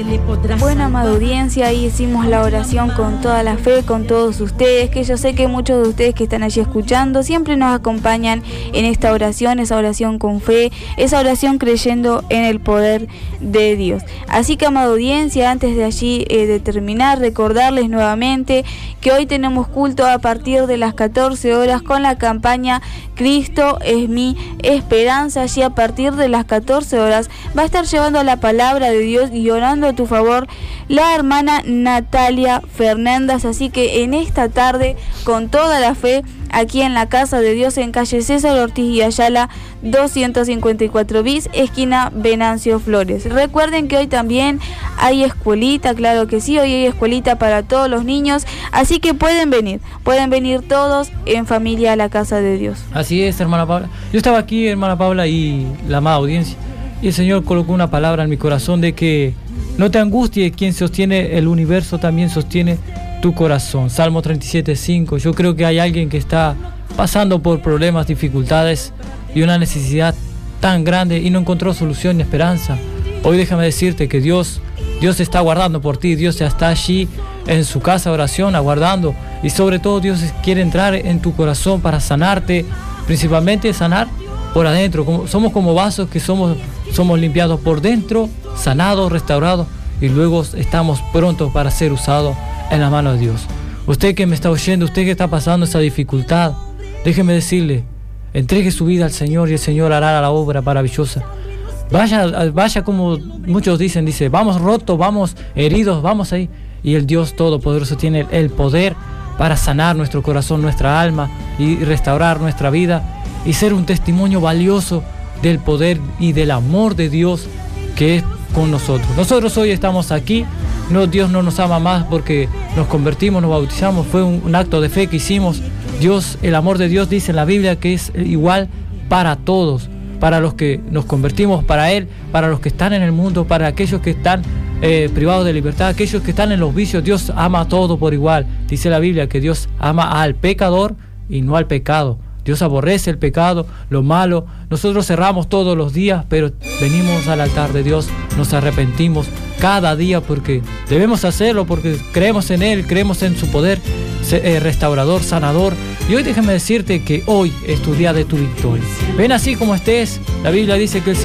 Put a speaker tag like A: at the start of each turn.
A: Bueno, amada audiencia, ahí hicimos la oración con toda la fe, con todos ustedes, que yo sé que muchos de ustedes que están allí escuchando siempre nos acompañan en esta oración, esa oración con fe, esa oración creyendo en el poder de Dios. Así que, amada audiencia, antes de allí de terminar, recordarles nuevamente que hoy tenemos culto a partir de las 14 horas con la campaña Cristo es mi esperanza. Allí a partir de las 14 horas va a estar llevando la palabra de Dios y orando a tu favor la hermana Natalia Fernández. Así que en esta tarde, con toda la fe, aquí en la Casa de Dios, en calle César Ortiz y Ayala 254 bis, esquina Venancio Flores. Recuerden que hoy también hay escuelita, claro que sí, hoy hay escuelita para todos los niños, así que pueden venir todos en familia a la Casa de Dios.
B: Así es, hermana Paula. Yo estaba aquí, hermana Paula, y la amada audiencia, y el Señor colocó una palabra en mi corazón de que no te angusties, quien sostiene el universo también sostiene tu corazón. Salmo 37:5. Yo creo que hay alguien que está pasando por problemas, dificultades y una necesidad tan grande y no encontró solución ni esperanza. Hoy déjame decirte que Dios está aguardando por ti. Dios está allí en su casa de oración aguardando, y sobre todo Dios quiere entrar en tu corazón para sanarte, principalmente sanar por adentro. Somos como vasos que somos limpiados por dentro, sanados, restaurados, y luego estamos prontos para ser usados en la mano de Dios. Usted que me está oyendo, usted que está pasando esa dificultad, déjeme decirle, entregue su vida al Señor y el Señor hará la obra maravillosa. Vaya como muchos dicen, vamos rotos, vamos heridos, vamos ahí. Y el Dios Todopoderoso tiene el poder para sanar nuestro corazón, nuestra alma, y restaurar nuestra vida y ser un testimonio valioso del poder y del amor de Dios que es con nosotros. Nosotros hoy estamos aquí. No, Dios no nos ama más porque nos convertimos, nos bautizamos, fue un acto de fe que hicimos. Dios, el amor de Dios dice en la Biblia que es igual para todos, para los que nos convertimos, para Él, para los que están en el mundo, para aquellos que están privados de libertad, aquellos que están en los vicios. Dios ama a todos por igual. Dice la Biblia que Dios ama al pecador y no al pecado. Dios aborrece el pecado, lo malo. Nosotros cerramos todos los días, pero venimos al altar de Dios, nos arrepentimos cada día porque debemos hacerlo, porque creemos en Él, creemos en su poder restaurador, sanador. Y hoy déjame decirte que hoy es tu día de tu victoria. Ven así como estés. La Biblia dice que el